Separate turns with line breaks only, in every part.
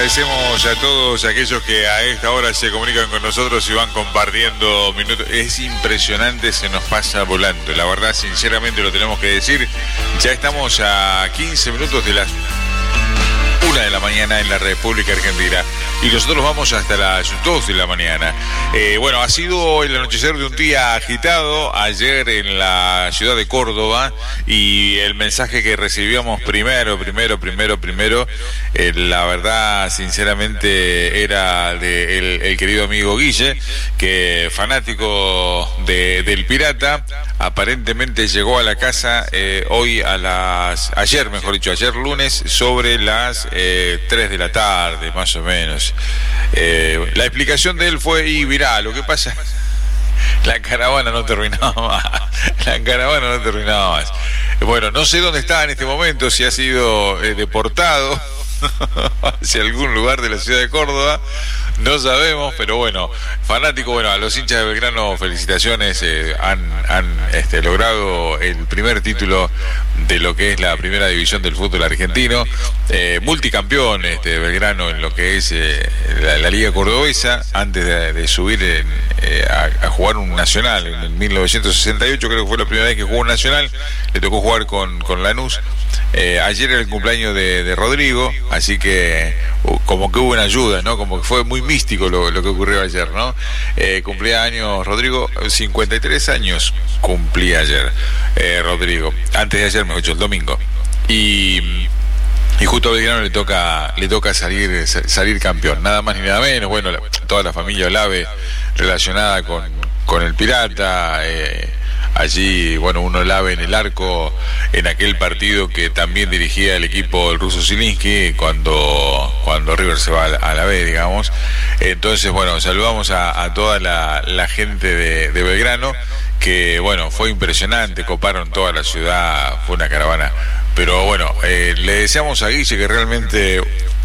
agradecemos a todos aquellos que a esta hora se comunican con nosotros y van compartiendo minutos. Es impresionante, se nos pasa volando. La verdad, sinceramente lo tenemos que decir. Ya estamos a 15 minutos de las 1 de la mañana en la República Argentina y nosotros vamos hasta las 2 de la mañana. Bueno, ha sido el anochecer de un día agitado ayer en la ciudad de Córdoba y el mensaje que recibíamos primero, la verdad, sinceramente, era del querido amigo Guille, que fanático del Pirata, aparentemente llegó a la casa ayer lunes, sobre las 3 de la tarde, más o menos. La explicación de él fue viral. Lo que pasa, la caravana no terminaba más. Bueno, no sé dónde está en este momento, si ha sido deportado hacia algún lugar de la ciudad de Córdoba, no sabemos, pero bueno, fanático, bueno, a los hinchas de Belgrano, felicitaciones, han logrado el primer título de lo que es la primera división del fútbol argentino, multicampeón Belgrano en lo que es la Liga Cordobesa, antes de subir a jugar un nacional en 1968, creo que fue la primera vez que jugó un nacional, le tocó jugar con Lanús. Ayer era el cumpleaños de Rodrigo, así que como que hubo una ayuda, ¿no? Como que fue muy místico lo que ocurrió ayer, ¿no? Cumplía años Rodrigo, 53 años cumplía ayer Rodrigo, antes de ayer, el domingo, y justo a Belgrano le toca salir campeón, nada más ni nada menos. Bueno, toda la familia Olave relacionada con el Pirata, allí, bueno, un Olave en el arco en aquel partido que también dirigía el equipo del ruso Zielinski cuando River se va a la B, digamos. Entonces, bueno, saludamos a toda la gente de Belgrano, que, bueno, fue impresionante, coparon toda la ciudad, fue una caravana. Pero bueno, le deseamos a Guille que realmente...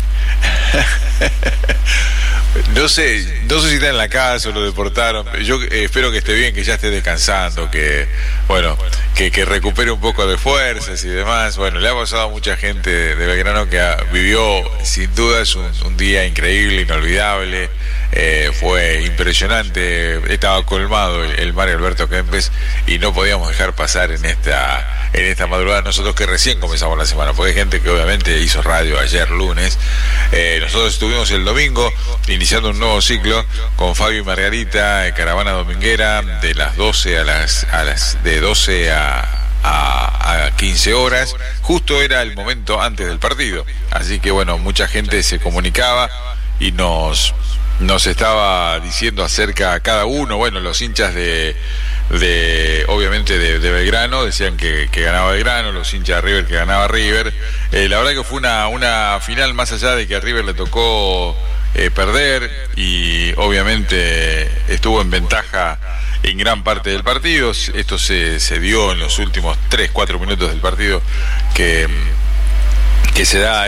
No sé si está en la casa o lo deportaron. Yo espero que esté bien, que ya esté descansando, que bueno, que recupere un poco de fuerzas y demás. Bueno, le ha pasado a mucha gente de Belgrano que vivió sin dudas un día increíble, inolvidable. Fue impresionante, estaba colmado el Mario Alberto Kempes y no podíamos dejar pasar en esta madrugada, nosotros que recién comenzamos la semana, porque hay gente que obviamente hizo radio ayer lunes. Nosotros estuvimos el domingo iniciando un nuevo ciclo con Fabio y Margarita, caravana dominguera, de las 12 de 12 a 15 horas. Justo era el momento antes del partido, así que bueno, mucha gente se comunicaba y nos estaba diciendo acerca a cada uno. Bueno, los hinchas obviamente de Belgrano decían que ganaba Belgrano, los hinchas de River que ganaba River. La verdad que fue una final, más allá de que a River le tocó perder y obviamente estuvo en ventaja en gran parte del partido. Esto se dio en los últimos 3-4 minutos del partido que se da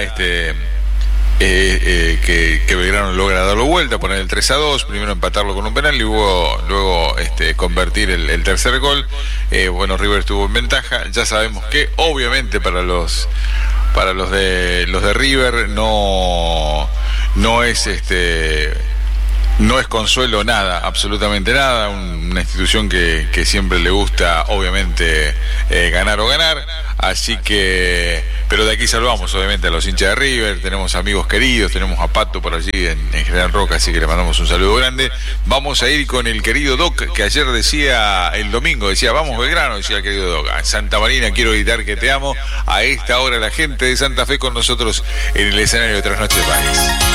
que Belgrano logra darlo vuelta, poner el 3-2, primero empatarlo con un penal y luego convertir el tercer gol. Bueno, River estuvo en ventaja. Ya sabemos que obviamente para los de River no es consuelo nada, absolutamente nada. Una institución que siempre le gusta, obviamente, ganar, así que, pero de aquí saludamos obviamente a los hinchas de River. Tenemos amigos queridos, tenemos a Pato por allí en General Roca, así que le mandamos un saludo grande. Vamos a ir con el querido Doc, que ayer el domingo decía vamos Belgrano, decía el querido Doc. Santa Marina, quiero gritar que te amo. A esta hora la gente de Santa Fe con nosotros en el escenario de Trasnoche País.